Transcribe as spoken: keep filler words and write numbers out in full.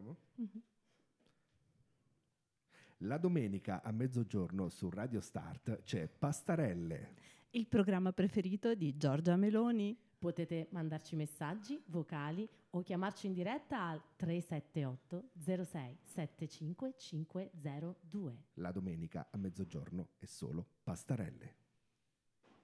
Iniziamo? Mm-hmm. La domenica a mezzogiorno su Radio Start c'è Pastarelle, il programma preferito di Giorgia Meloni. Potete mandarci messaggi, vocali o chiamarci in diretta al tre sette otto zero sei sette cinque cinque zero due. La domenica a mezzogiorno è solo Pastarelle.